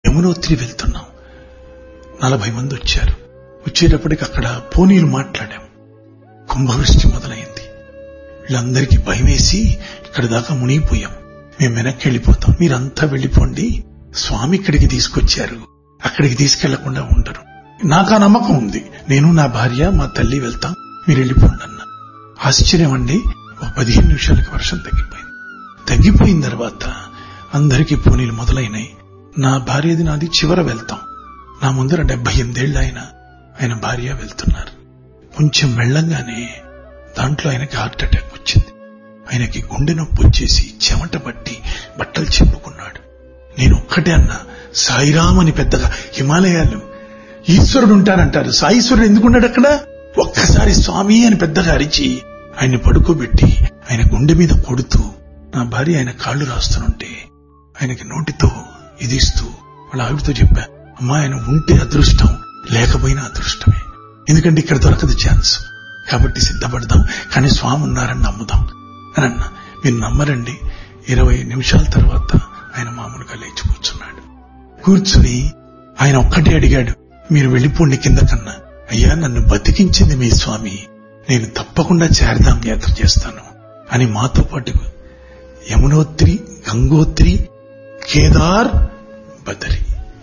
యమునోత్రి వెళ్తున్నాం. 40 మంది వచ్చారు. వచ్చేటప్పటికి అక్కడ పోనీలు మాట్లాడాం. కుంభవృష్టి మొదలైంది. వీళ్ళందరికీ భయమేసి ఇక్కడి దాకా మునిగిపోయాం. మేము వెనక్కి వెళ్ళిపోతాం, మీరంతా వెళ్ళిపోండి, స్వామి ఇక్కడికి తీసుకొచ్చారు, అక్కడికి తీసుకెళ్లకుండా ఉండరు. నాకు ఆ నమ్మకం ఉంది. నేను, నా భార్య, మా తల్లి వెళ్తాం, మీరు వెళ్ళిపోండి అన్న. ఆశ్చర్యం అండి, ఒక 15 నిమిషాలకి వర్షం తగ్గిపోయింది. తగ్గిపోయిన తర్వాత అందరికీ పోనీలు మొదలైనాయి. నా భార్యది నాది చివర వెళ్తాం. నా ముందర 78 ఏళ్ల ఆయన భార్య వెళ్తున్నారు. కొంచెం వెళ్ళంగానే దాంట్లో ఆయనకి హార్ట్ అటాక్ వచ్చింది. ఆయనకి గుండె నొప్పి వచ్చేసి చెమట పట్టి బట్టలు చెప్పుకున్నాడు. నేను ఒక్కటే అన్నా, సాయిరామ్ అని పెద్దగా. హిమాలయాలు ఈశ్వరుడు ఉంటారంటారు, సాయీశ్వరుడు ఎందుకున్నాడు అక్కడ? ఒక్కసారి స్వామి అని పెద్దగా అరిచి ఆయన్ని పడుకోబెట్టి ఆయన గుండె మీద కొడుతూ నా భార్య ఆయన కాళ్లు రాస్తుంటే ఆయనకి నోటితో ఇదిస్తూ వాళ్ళ ఆవిడతో చెప్పా, అమ్మా ఆయన ఉంటే అదృష్టం, లేకపోయినా అదృష్టమే, ఎందుకంటే ఇక్కడ దొరకదు ఛాన్స్, కాబట్టి సిద్ధపడదాం, కానీ స్వామి ఉన్నారని నమ్ముదాం అని అన్నా. మీరు నమ్మరండి, 20 నిమిషాల తర్వాత ఆయన మామూలుగా లేచి కూర్చున్నాడు. కూర్చుని ఆయన ఒక్కటే అడిగాడు, మీరు వెళ్ళిపోండి కింద కన్నా. అయ్యా, నన్ను బతికించింది మీ స్వామి, నేను తప్పకుండా చార్ధామ్ యాత్ర చేస్తాను అని మాతో పాటు యమునోత్రి, గంగోత్రి, కేదార్, బదరి,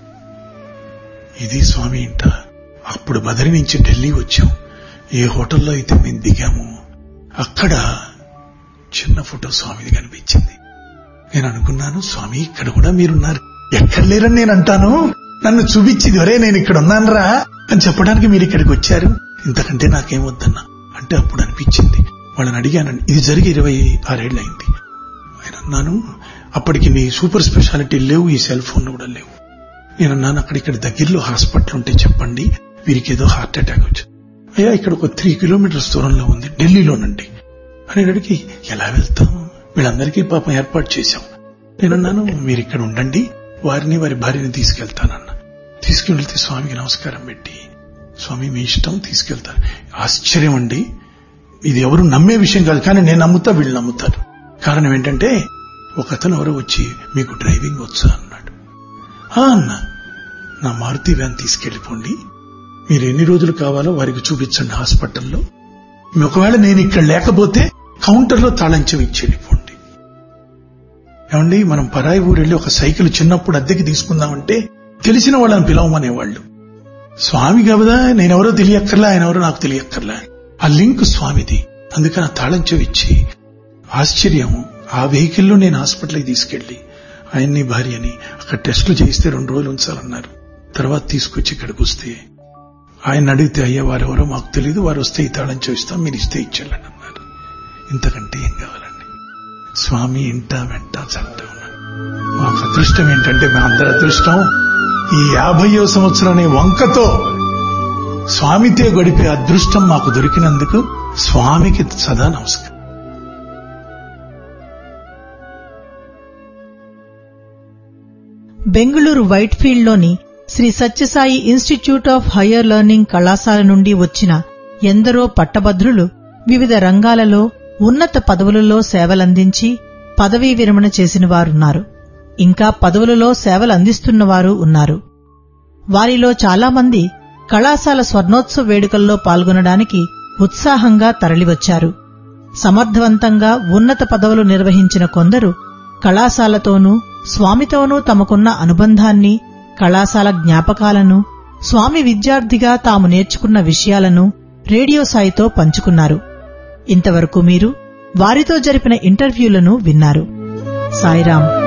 ఇది స్వామి ఇంట. అప్పుడు బదరి నుంచి ఢిల్లీ వచ్చాం. ఏ హోటల్లో అయితే మేము దిగాము అక్కడ చిన్న ఫోటో స్వామిది కనిపించింది. నేను అనుకున్నాను, స్వామి ఇక్కడ కూడా మీరున్నారు, ఎక్కడ లేరని నేను అంటాను, నన్ను చూపించింది, ఒరే నేను ఇక్కడ ఉన్నానరా అని చెప్పడానికి మీరు ఇక్కడికి వచ్చారు, ఇంతకంటే నాకేం వద్దన్నా అంటే అప్పుడు అనిపించింది. వాళ్ళని అడిగానండి, ఇది జరిగి 26 ఏళ్లయింది. ఆయన అన్నాను, అప్పటికి నీ సూపర్ స్పెషాలిటీ లేవు, ఈ సెల్ ఫోన్లు కూడా లేవు. నేనన్నాను, అక్కడిక్కడ దగ్గరలో హాస్పిటల్ ఉంటే చెప్పండి, వీరికి ఏదో హార్ట్ అటాక్ వచ్చింది. అయ్యా ఇక్కడ ఒక 3 కిలోమీటర్స్ దూరంలో ఉంది, ఢిల్లీలోనండి అనేటికి. ఎలా వెళ్తాం, వీళ్ళందరికీ పాపం ఏర్పాటు చేశాం. నేనన్నాను, మీరు ఇక్కడ ఉండండి, వారిని వారి భార్యని తీసుకెళ్తానన్నా. తీసుకెళ్తే స్వామికి నమస్కారం పెట్టి, స్వామి మీ ఇష్టం, తీసుకెళ్తారు. ఆశ్చర్యం అండి, ఇది ఎవరు నమ్మే విషయం కాదు, కానీ నేను నమ్ముతా, వీళ్ళు నమ్ముతారు. కారణం ఏంటంటే ఒక అతను ఎవరో వచ్చి, మీకు డ్రైవింగ్ వచ్చా అన్నాడు. అన్నా, నా మారుతి వ్యాన్ తీసుకెళ్లిపోండి, మీరు ఎన్ని రోజులు కావాలో వారికి చూపించండి హాస్పిటల్లో, ఒకవేళ నేను ఇక్కడ లేకపోతే కౌంటర్లో తాళం చెవి ఇచ్చి వెళ్ళిపోండి. ఏమండి, మనం పరాయి ఊరు వెళ్ళి ఒక సైకిల్ చిన్నప్పుడు అద్దెకి తీసుకుందామంటే తెలిసిన వాళ్ళని పిలవమనేవాళ్ళు. స్వామి కదా, నేనెవరో తెలియక్కర్లా, ఆయన ఎవరో నాకు తెలియక్కర్లా, ఆ లింక్ స్వామిది. అందుకని ఆ తాళం చెవి ఇచ్చి, ఆశ్చర్యం, ఆ వెహికల్లో నేను హాస్పిటల్కి తీసుకెళ్లి ఆయన్ని భార్యని అక్కడ టెస్టులు చేయిస్తే 2 రోజులు ఉంచాలన్నారు. తర్వాత తీసుకొచ్చి ఇక్కడికి వస్తే ఆయన అడిగితే, అయ్యా వారెవరో మాకు తెలియదు, వారు వస్తే ఈ తాళం చూస్తాం, మీరు ఇస్తే ఇచ్చేళ్ళని అన్నారు. ఇంతకంటే ఏం కావాలండి? స్వామి ఇంట వెంట చంట ఉన్నాడు. మాకు అదృష్టం ఏంటంటే, మా అందరి అదృష్టం ఈ 50వ సంవత్సరం అనే వంకతో స్వామితో గడిపే అదృష్టం మాకు దొరికినందుకు స్వామికి సదా నమస్కారం. Bengaluru వైట్ఫీల్డ్లోని Shri Sathya Sai institute of higher learning కళాశాల నుండి వచ్చిన ఎందరో పట్టభద్రులు వివిధ రంగాలలో ఉన్నత పదవులలో సేవలందించి పదవీ విరమణ చేసిన వారున్నారు. ఇంకా పదవులలో సేవలందిస్తున్నవారు ఉన్నారు. వారిలో చాలామంది కళాశాల స్వర్ణోత్సవ వేడుకల్లో పాల్గొనడానికి ఉత్సాహంగా తరలివచ్చారు. సమర్థవంతంగా ఉన్నత పదవులు నిర్వహించిన కొందరు కళాశాలతోనూ స్వామితోనూ తమకున్న అనుబంధాన్ని, కళాశాల జ్ఞాపకాలను, స్వామి విద్యార్థిగా తాము నేర్చుకున్న విషయాలను రేడియో సాయితో పంచుకున్నారు. ఇంతవరకు మీరు వారితో జరిపిన ఇంటర్వ్యూలను విన్నారు. సాయిరాం.